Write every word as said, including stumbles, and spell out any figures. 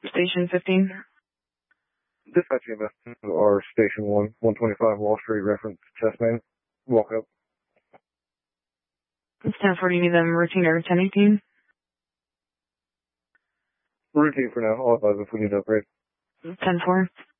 Station fifteen. Dispatch E M S to our Station one, one twenty-five Wall Street, reference chest man. Walk up. Stanford, you need them routine or ten eighteen? Routine for now. I'll advise if we need to upgrade. ten four.